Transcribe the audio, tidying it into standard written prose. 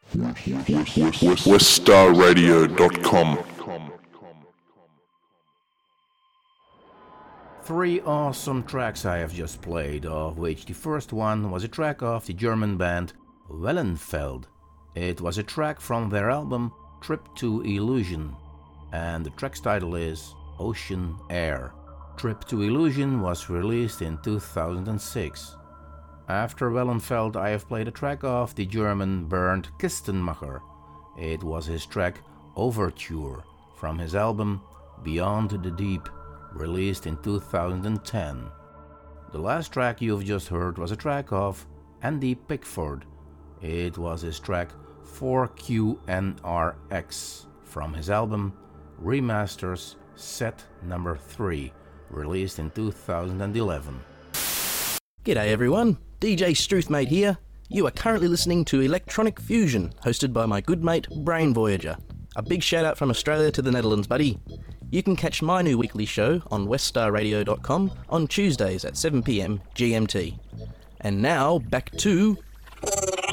weststarradio.com. Three awesome tracks I have just played, of which the first one was a track of the German band Wellenfeld. It was a track from their album Trip to Illusion, and the track's title is Ocean Air. Trip to Illusion was released in 2006. After Wellenfeld, I have played a track of the German Bernd Kistenmacher. It was his track Overture from his album Beyond the Deep, released in 2010. The last track you've just heard was a track of Andy Pickford. It was his track 4QNRX from his album Remasters Set Number 3, released in 2011. G'day everyone, DJ Struthmate here. You are currently listening to Electronic Fusion, hosted by my good mate Brain Voyager. A big shout out from Australia to the Netherlands, buddy. You can catch my new weekly show on weststarradio.com on Tuesdays at 7 PM GMT. And now, back to